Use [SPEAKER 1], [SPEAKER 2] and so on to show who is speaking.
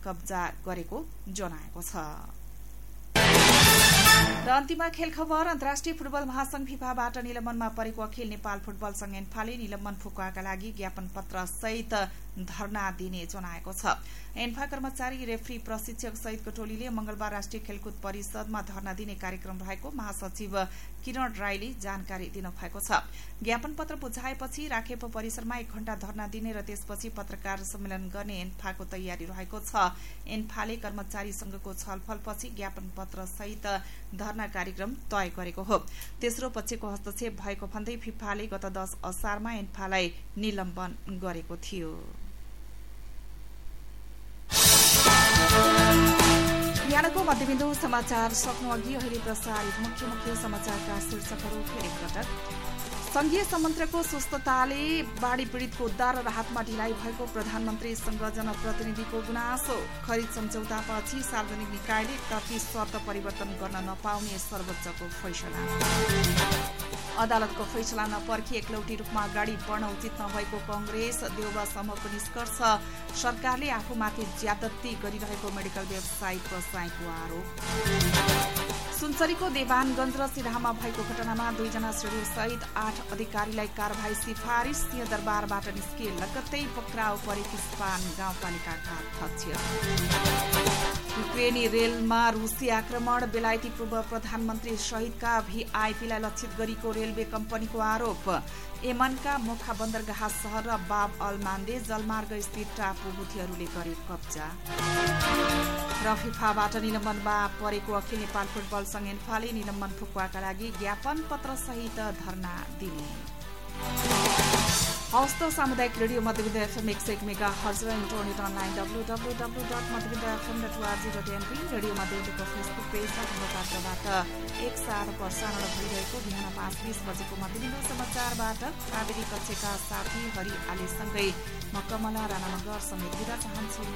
[SPEAKER 1] कब्जा गरेको जनाएको छ। र अन्तिममा खेल खबर। अन्तर्राष्ट्रिय फुटबल महासंघ फिफाबाट निलम्बनमा परेको अखिल नेपाल फुटबल संघ एन्फाले निलम्बन फुकुवाका लागि ज्ञापन पत्र सहित धरना दिने जनाएको छ। एन्फा कर्मचारी, रेफ्री, प्रशिक्षक सहितको टोलीले मंगलबार राष्ट्रिय खेलकुद परिषदमा धरना दिने कार्यक्रम रहेको महासचिव किरण राईले जानकारी दिनुभएको छ। ज्ञापन पत्र बुझाएपछि राखेप परिसरमा 1 घण्टा धरना दिने र त्यसपछि पत्रकार सम्मेलन गर्ने एन्फाको तयारी रहेको छ। एन्फाले कर्मचारी संघको छलफलपछि ज्ञापन पत्र सहित धरना कार्यक्रम तय गरेको हो। तेस्रो पक्षको हस्तक्षेप भएको भन्दै फिफाले गत 10 असारमा एन्फालाई निलम्बन गरेको थियो। बिहानको मध्यबिन्दु समाचार सक्नु अघि अहिले प्रसारित मुख्य समाचारका शीर्षकहरू फेरि एकपटक। संघीय संयन्त्रको सुस्तताले बाढ़ी पीड़ितको उद्धार र राहतमा ढिलाइ भएको प्रधानमन्त्रीसँग जनप्रतिनिधिको गुनासो। खरिद सम्झौतापछि सार्वजनिक निकायले एकतर्फी शर्त परिवर्तन गर्न नपाउने सर्वोच्चको फैसला। अदालतको फैसला नपर्खी एकलौटी रूपमा अगाडि बढ्न उचित नभएको कांग्रेस देउबा समूहको निष्कर्ष। सरकारले आफूमाथि ज्यादती गरिरहेको मेडिकल व्यवसायी प्रसाईको आरोप। सुनसरीको देवानगंज र सिराहामा भएको घटनामा 2 जना श्रेणी सहित 8 अधिकारीलाई कारवाही सिफारिश। सिंहदरबारबाट निस्किए लगत्तै पक्राउ परे किस्पान गाउँपालिकाका अध्यक्ष। युक्रेनी रेलमा रूसी आक्रमण। बेलायती पूर्व प्रधानमन्त्री सहितका भीआईपीलाई लक्षित गरेको रेलवे कम्पनीको आरोप। यमनका मोखा बन्दरगाह शहर र बाब अल मान्दे जलमार्ग स्थित टापु हुथीहरूले गरे कब्जा। र फिफाबाट निलम्बनमा परेको अखिल नेपाल फुटबल संघ एन्फाले निलम्बन फुकुवाका लागि ज्ञापन पत्र सहित धरना दिने। हवस् त सामुदायिक रेडियो मध्यबिन्दु एफएम 101 मेगा हर्ज र internet online www.madhubindufm.org.np radio मध्यबिन्दुको Facebook पेजमा हाम्रो तर्फबाट एकसाथ प्रसारण भइरहेको बिहान 5:20 बजेको मध्यबिन्दु समाचारबाट प्राविधिक कक्षका साथी हरि आलीसँगै म कमला राणानगर समेत बिदा चाहन्छु।